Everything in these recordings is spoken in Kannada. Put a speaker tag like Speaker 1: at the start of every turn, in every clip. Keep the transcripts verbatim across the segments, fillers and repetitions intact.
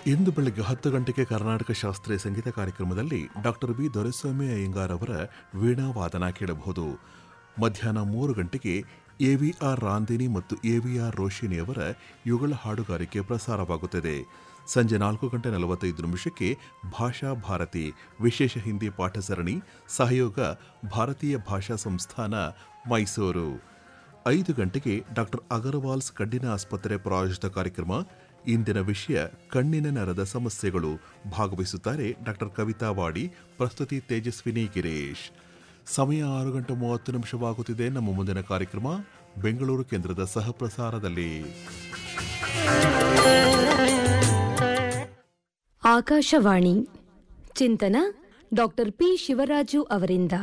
Speaker 1: ಇಂದು ಬೆಳಗ್ಗೆ ಹತ್ತು ಗಂಟೆಗೆ ಕರ್ನಾಟಕ ಶಾಸ್ತ್ರೀಯ ಸಂಗೀತ ಕಾರ್ಯಕ್ರಮದಲ್ಲಿ ಡಾಕ್ಟರ್ ಬಿ ದೊರೆಸ್ವಾಮಿ ಅಯ್ಯಂಗಾರ್ ಅವರ ವೀಣಾ ವಾದನ ಕೇಳಬಹುದು. ಮಧ್ಯಾಹ್ನ ಮೂರು ಗಂಟೆಗೆ ಎವಿಆರ್ ರಾಂದಿನಿ ಮತ್ತು ಎವಿಆರ್ ರೋಶಿನಿ ಅವರ ಯುಗಳ ಹಾಡುಗಾರಿಕೆ ಪ್ರಸಾರವಾಗುತ್ತದೆ. ಸಂಜೆ ನಾಲ್ಕು ಗಂಟೆ ನಲವತ್ತೈದು ನಿಮಿಷಕ್ಕೆ ಭಾಷಾ ಭಾರತಿ ವಿಶೇಷ ಹಿಂದಿ ಪಾಠ ಸರಣಿ, ಸಹಯೋಗ ಭಾರತೀಯ ಭಾಷಾ ಸಂಸ್ಥಾನ, ಮೈಸೂರು. ಐದು ಗಂಟೆಗೆ ಡಾಕ್ಟರ್ ಅಗರ್ವಾಲ್ಸ್ ಕಣ್ಣಿನ ಆಸ್ಪತ್ರೆ ಪ್ರಾಯೋಜಿತ ಕಾರ್ಯಕ್ರಮ. ಇಂದಿನ ವಿಷಯ ಕಣ್ಣಿನ ನರದ ಸಮಸ್ಯೆಗಳು. ಭಾಗವಹಿಸುತ್ತಾರೆ ಡಾಕ್ಟರ್ ಕವಿತಾ ವಾಡಿ, ಪ್ರಸ್ತುತಿ ತೇಜಸ್ವಿನಿ ಗಿರೀಶ್. ಸಮಯ ಆರು ಗಂಟೆ ಮೂವತ್ತು ನಿಮಿಷವಾಗುತ್ತಿದೆ. ನಮ್ಮ ಮುಂದಿನ ಕಾರ್ಯಕ್ರಮ ಬೆಂಗಳೂರು ಕೇಂದ್ರದ ಸಹಪ್ರಸಾರದಲ್ಲಿ.
Speaker 2: ಆಕಾಶವಾಣಿ ಚಿಂತನ ಡಾಕ್ಟರ್ ಪಿ ಶಿವರಾಜು ಅವರಿಂದ.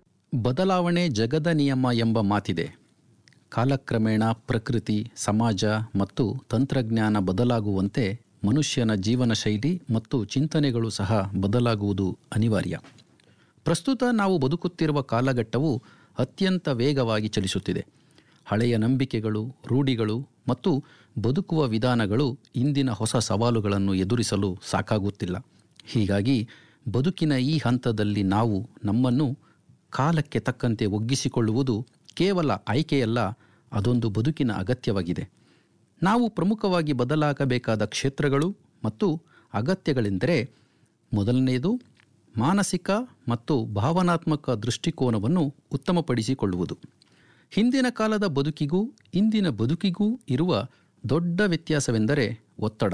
Speaker 3: ಬದಲಾವಣೆ ಜಗದ ನಿಯಮ ಎಂಬ ಮಾತಿದೆ. ಕಾಲಕ್ರಮೇಣ ಪ್ರಕೃತಿ, ಸಮಾಜ ಮತ್ತು ತಂತ್ರಜ್ಞಾನ ಬದಲಾಗುವಂತೆ ಮನುಷ್ಯನ ಜೀವನ ಶೈಲಿ ಮತ್ತು ಚಿಂತನೆಗಳು ಸಹ ಬದಲಾಗುವುದು ಅನಿವಾರ್ಯ. ಪ್ರಸ್ತುತ ನಾವು ಬದುಕುತ್ತಿರುವ ಕಾಲಘಟ್ಟವು ಅತ್ಯಂತ ವೇಗವಾಗಿ ಚಲಿಸುತ್ತಿದೆ. ಹಳೆಯ ನಂಬಿಕೆಗಳು, ರೂಢಿಗಳು ಮತ್ತು ಬದುಕುವ ವಿಧಾನಗಳು ಇಂದಿನ ಹೊಸ ಸವಾಲುಗಳನ್ನು ಎದುರಿಸಲು ಸಾಕಾಗುತ್ತಿಲ್ಲ. ಹೀಗಾಗಿ ಬದುಕಿನ ಈ ಹಂತದಲ್ಲಿ ನಾವು ನಮ್ಮನ್ನು ಕಾಲಕ್ಕೆ ತಕ್ಕಂತೆ ಒಗ್ಗಿಸಿಕೊಳ್ಳುವುದು ಕೇವಲ ಆಯ್ಕೆಯಲ್ಲ, ಅದೊಂದು ಬದುಕಿನ ಅಗತ್ಯವಾಗಿದೆ. ನಾವು ಪ್ರಮುಖವಾಗಿ ಬದಲಾಗಬೇಕಾದ ಕ್ಷೇತ್ರಗಳು ಮತ್ತು ಅಗತ್ಯಗಳೆಂದರೆ, ಮೊದಲನೆಯದು ಮಾನಸಿಕ ಮತ್ತು ಭಾವನಾತ್ಮಕ ದೃಷ್ಟಿಕೋನವನ್ನು ಉತ್ತಮಪಡಿಸಿಕೊಳ್ಳುವುದು. ಹಿಂದಿನ ಕಾಲದ ಬದುಕಿಗೂ ಇಂದಿನ ಬದುಕಿಗೂ ಇರುವ ದೊಡ್ಡ ವ್ಯತ್ಯಾಸವೆಂದರೆ ಒತ್ತಡ.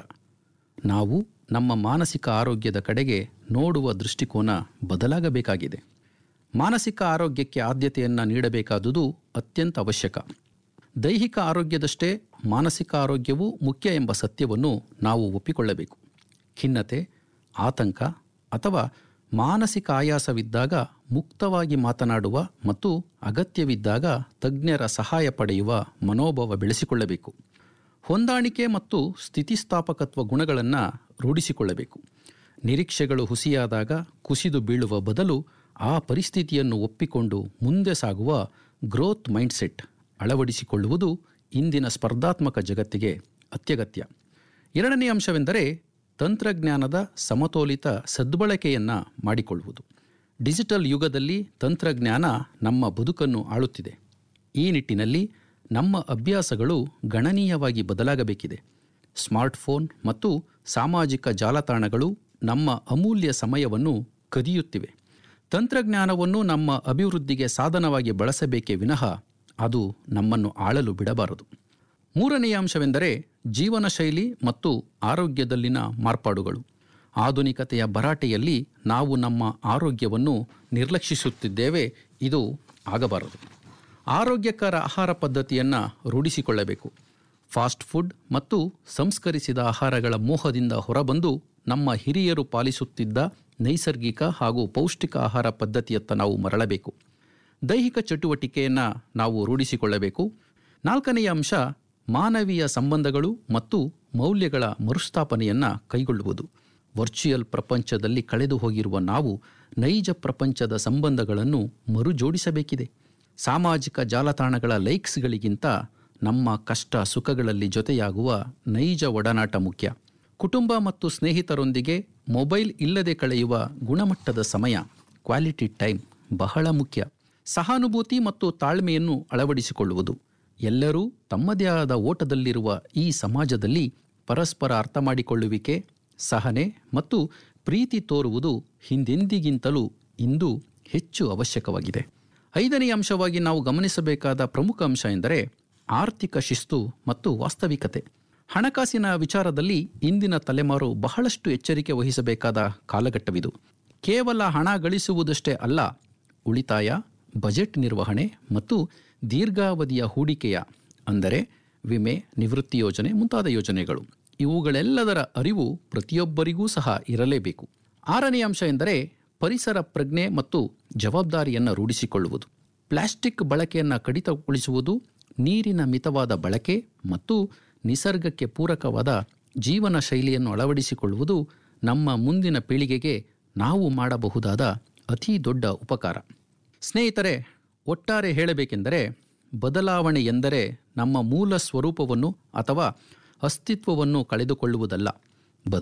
Speaker 3: ನಾವು ನಮ್ಮ ಮಾನಸಿಕ ಆರೋಗ್ಯದ ಕಡೆಗೆ ನೋಡುವ ದೃಷ್ಟಿಕೋನ ಬದಲಾಗಬೇಕಾಗಿದೆ. ಮಾನಸಿಕ ಆರೋಗ್ಯಕ್ಕೆ ಆದ್ಯತೆಯನ್ನು ನೀಡಬೇಕಾದುದು ಅತ್ಯಂತ ಅವಶ್ಯಕ. ದೈಹಿಕ ಆರೋಗ್ಯದಷ್ಟೇ ಮಾನಸಿಕ ಆರೋಗ್ಯವೂ ಮುಖ್ಯ ಎಂಬ ಸತ್ಯವನ್ನು ನಾವು ಒಪ್ಪಿಕೊಳ್ಳಬೇಕು. ಖಿನ್ನತೆ, ಆತಂಕ ಅಥವಾ ಮಾನಸಿಕ ಆಯಾಸವಿದ್ದಾಗ ಮುಕ್ತವಾಗಿ ಮಾತನಾಡುವ ಮತ್ತು ಅಗತ್ಯವಿದ್ದಾಗ ತಜ್ಞರ ಸಹಾಯ ಪಡೆಯುವ ಮನೋಭಾವ ಬೆಳೆಸಿಕೊಳ್ಳಬೇಕು. ಹೊಂದಾಣಿಕೆ ಮತ್ತು ಸ್ಥಿತಿಸ್ಥಾಪಕತ್ವ ಗುಣಗಳನ್ನು ರೂಢಿಸಿಕೊಳ್ಳಬೇಕು. ನಿರೀಕ್ಷೆಗಳು ಹುಸಿಯಾದಾಗ ಕುಸಿದು ಬೀಳುವ ಬದಲು ಆ ಪರಿಸ್ಥಿತಿಯನ್ನು ಒಪ್ಪಿಕೊಂಡು ಮುಂದೆ ಸಾಗುವ ಗ್ರೋತ್ ಮೈಂಡ್ಸೆಟ್ ಅಳವಡಿಸಿಕೊಳ್ಳುವುದು ಇಂದಿನ ಸ್ಪರ್ಧಾತ್ಮಕ ಜಗತ್ತಿಗೆ ಅತ್ಯಗತ್ಯ. ಎರಡನೇ ಅಂಶವೆಂದರೆ ತಂತ್ರಜ್ಞಾನದ ಸಮತೋಲಿತ ಸದ್ಬಳಕೆಯನ್ನು ಮಾಡಿಕೊಳ್ಳುವುದು. ಡಿಜಿಟಲ್ ಯುಗದಲ್ಲಿ ತಂತ್ರಜ್ಞಾನ ನಮ್ಮ ಬದುಕನ್ನು ಆಳುತ್ತಿದೆ. ಈ ನಿಟ್ಟಿನಲ್ಲಿ ನಮ್ಮ ಅಭ್ಯಾಸಗಳು ಗಣನೀಯವಾಗಿ ಬದಲಾಗಬೇಕಿದೆ. ಸ್ಮಾರ್ಟ್ಫೋನ್ ಮತ್ತು ಸಾಮಾಜಿಕ ಜಾಲತಾಣಗಳು ನಮ್ಮ ಅಮೂಲ್ಯ ಸಮಯವನ್ನು ಕದಿಯುತ್ತಿವೆ. ತಂತ್ರಜ್ಞಾನವನ್ನು ನಮ್ಮ ಅಭಿವೃದ್ಧಿಗೆ ಸಾಧನವಾಗಿ ಬಳಸಬೇಕೇ ವಿನಃ ಅದು ನಮ್ಮನ್ನು ಆಳಲು ಬಿಡಬಾರದು. ಮೂರನೆಯ ಅಂಶವೆಂದರೆ ಜೀವನ ಶೈಲಿ ಮತ್ತು ಆರೋಗ್ಯದಲ್ಲಿನ ಮಾರ್ಪಾಡುಗಳು. ಆಧುನಿಕತೆಯ ಭರಾಟೆಯಲ್ಲಿ ನಾವು ನಮ್ಮ ಆರೋಗ್ಯವನ್ನು ನಿರ್ಲಕ್ಷಿಸುತ್ತಿದ್ದೇವೆ. ಇದು ಆಗಬಾರದು. ಆರೋಗ್ಯಕರ ಆಹಾರ ಪದ್ಧತಿಯನ್ನು ರೂಢಿಸಿಕೊಳ್ಳಬೇಕು. ಫಾಸ್ಟ್ ಫುಡ್ ಮತ್ತು ಸಂಸ್ಕರಿಸಿದ ಆಹಾರಗಳ ಮೋಹದಿಂದ ಹೊರಬಂದು ನಮ್ಮ ಹಿರಿಯರು ಪಾಲಿಸುತ್ತಿದ್ದ ನೈಸರ್ಗಿಕ ಹಾಗೂ ಪೌಷ್ಟಿಕ ಆಹಾರ ಪದ್ಧತಿಯತ್ತ ನಾವು ಮರಳಬೇಕು. ದೈಹಿಕ ಚಟುವಟಿಕೆಯನ್ನು ನಾವು ರೂಢಿಸಿಕೊಳ್ಳಬೇಕು. ನಾಲ್ಕನೆಯ ಅಂಶ ಮಾನವೀಯ ಸಂಬಂಧಗಳು ಮತ್ತು ಮೌಲ್ಯಗಳ ಮರುಸ್ಥಾಪನೆಯನ್ನು ಕೈಗೊಳ್ಳುವುದು. ವರ್ಚುವಲ್ ಪ್ರಪಂಚದಲ್ಲಿ ಕಳೆದು ಹೋಗಿರುವ ನಾವು ನೈಜ ಪ್ರಪಂಚದ ಸಂಬಂಧಗಳನ್ನು ಮರುಜೋಡಿಸಬೇಕಿದೆ. ಸಾಮಾಜಿಕ ಜಾಲತಾಣಗಳ ಲೈಕ್ಸ್ಗಳಿಗಿಂತ ನಮ್ಮ ಕಷ್ಟ ಸುಖಗಳಲ್ಲಿ ಜೊತೆಯಾಗುವ ನೈಜ ಒಡನಾಟ ಮುಖ್ಯ. ಕುಟುಂಬ ಮತ್ತು ಸ್ನೇಹಿತರೊಂದಿಗೆ ಮೊಬೈಲ್ ಇಲ್ಲದೆ ಕಳೆಯುವ ಗುಣಮಟ್ಟದ ಸಮಯ, ಕ್ವಾಲಿಟಿ ಟೈಮ್ ಬಹಳ ಮುಖ್ಯ. ಸಹಾನುಭೂತಿ ಮತ್ತು ತಾಳ್ಮೆಯನ್ನು ಅಳವಡಿಸಿಕೊಳ್ಳುವುದು. ಎಲ್ಲರೂ ತಮ್ಮದೇ ಆದ ಓಟದಲ್ಲಿರುವ ಈ ಸಮಾಜದಲ್ಲಿ ಪರಸ್ಪರ ಅರ್ಥ ಮಾಡಿಕೊಳ್ಳುವಿಕೆ, ಸಹನೆ ಮತ್ತು ಪ್ರೀತಿ ತೋರುವುದು ಹಿಂದೆಂದಿಗಿಂತಲೂ ಇಂದು ಹೆಚ್ಚು ಅವಶ್ಯಕವಾಗಿದೆ. ಐದನೇ ಅಂಶವಾಗಿ ನಾವು ಗಮನಿಸಬೇಕಾದ ಪ್ರಮುಖ ಅಂಶ ಎಂದರೆ ಆರ್ಥಿಕ ಶಿಸ್ತು ಮತ್ತು ವಾಸ್ತವಿಕತೆ. ಹಣಕಾಸಿನ ವಿಚಾರದಲ್ಲಿ ಇಂದಿನ ತಲೆಮಾರು ಬಹಳಷ್ಟು ಎಚ್ಚರಿಕೆ ವಹಿಸಬೇಕಾದ ಕಾಲಘಟ್ಟವಿದು. ಕೇವಲ ಹಣ ಗಳಿಸುವುದಷ್ಟೇ ಅಲ್ಲ, ಉಳಿತಾಯ, ಬಜೆಟ್ ನಿರ್ವಹಣೆ ಮತ್ತು ದೀರ್ಘಾವಧಿಯ ಹೂಡಿಕೆಯ ಅಂದರೆ ವಿಮೆ, ನಿವೃತ್ತಿ ಯೋಜನೆ ಮುಂತಾದ ಯೋಜನೆಗಳು, ಇವುಗಳೆಲ್ಲದರ ಅರಿವು ಪ್ರತಿಯೊಬ್ಬರಿಗೂ ಸಹ ಇರಲೇಬೇಕು. ಆರನೇ ಅಂಶ ಎಂದರೆ ಪರಿಸರ ಪ್ರಜ್ಞೆ ಮತ್ತು ಜವಾಬ್ದಾರಿಯನ್ನು ರೂಢಿಸಿಕೊಳ್ಳುವುದು. ಪ್ಲಾಸ್ಟಿಕ್ ಬಳಕೆಯನ್ನು ಕಡಿತಗೊಳಿಸುವುದು, ನೀರಿನ ಮಿತವಾದ ಬಳಕೆ ಮತ್ತು ನಿಸರ್ಗಕ್ಕೆ ಪೂರಕವಾದ ಜೀವನ ಶೈಲಿಯನ್ನು ಅಳವಡಿಸಿಕೊಳ್ಳುವುದು ನಮ್ಮ ಮುಂದಿನ ಪೀಳಿಗೆಗೆ ನಾವು ಮಾಡಬಹುದಾದ ಅತಿ ದೊಡ್ಡ ಉಪಕಾರ. ಸ್ನೇಹಿತರೆ, ಒಟ್ಟಾರೆ ಹೇಳಬೇಕೆಂದರೆ ಬದಲಾವಣೆ ಎಂದರೆ ನಮ್ಮ ಮೂಲ ಸ್ವರೂಪವನ್ನು ಅಥವಾ ಅಸ್ತಿತ್ವವನ್ನು ಕಳೆದುಕೊಳ್ಳುವುದಲ್ಲ,